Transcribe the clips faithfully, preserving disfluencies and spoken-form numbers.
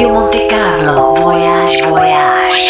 Radio Monte Carlo, Voyage Voyage.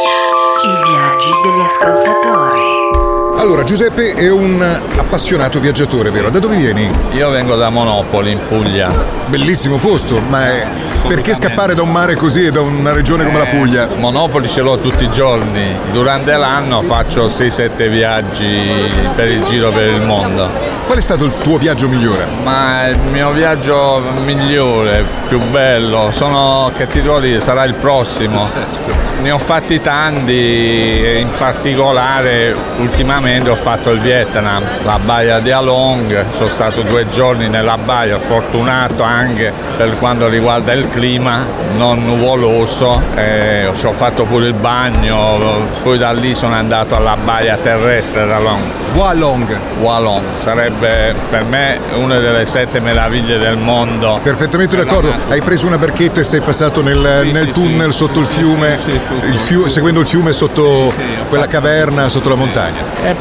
I viaggi degli ascoltatori. Allora, Giuseppe è un appassionato viaggiatore, vero? Da dove vieni? Io vengo da Monopoli, in Puglia. Bellissimo posto, ma è... perché scappare da un mare così e da una regione come la Puglia? Monopoli ce l'ho tutti i giorni. Durante l'anno faccio sei sette viaggi per il giro per il mondo. Qual è stato il tuo viaggio migliore? Ma il mio viaggio migliore, più bello, sono, che ti devo dire, sarà il prossimo. Certo. Ne ho fatti tanti e in particolare ultimamente ho fatto il Vietnam, la baia di Along, sono stato due giorni nella baia, fortunato anche per quanto riguarda il clima, non nuvoloso, eh, ci ho fatto pure il bagno, poi da lì sono andato alla baia terrestre di Along. Walong. Walong sarebbe per me una delle sette meraviglie del mondo. Perfettamente d'accordo, hai preso una barchetta e sei passato nel, Sì, nel sì, tunnel sì, sotto il sì, fiume, sì, sì, il sì, fiume sì. seguendo il fiume sotto quella caverna, sotto la montagna. E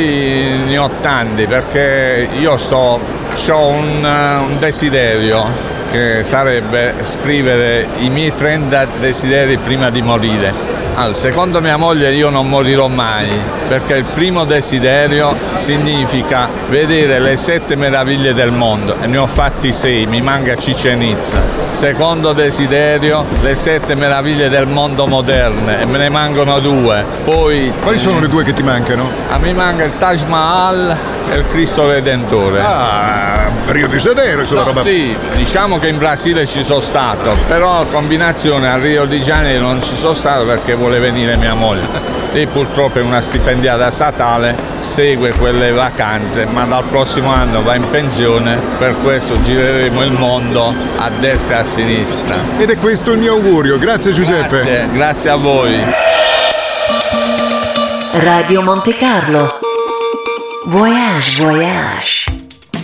poi ne ho tanti perché io sto, ho un, un desiderio che sarebbe scrivere i miei trenta desideri prima di morire. Allora, secondo mia moglie io non morirò mai, perché il primo desiderio significa vedere le sette meraviglie del mondo e ne ho fatti sei, mi manca Chichén Itzá. Secondo desiderio, le sette meraviglie del mondo moderne e me ne mancano due. Poi Quali sono le due che ti mancano? a me manca il Taj Mahal e il Cristo Redentore. Ah, Rio de Janeiro, insomma, No, roba... sì, diciamo che in Brasile ci sono stato, però combinazione a Rio de Janeiro non ci sono stato perché vuole venire mia moglie. Lei purtroppo è una stipendiata statale, segue quelle vacanze, ma dal prossimo anno va in pensione, per questo gireremo il mondo a destra e a sinistra. Ed è questo il mio augurio, grazie Giuseppe. Grazie, grazie a voi. Radio Monte Carlo, Voyage Voyage.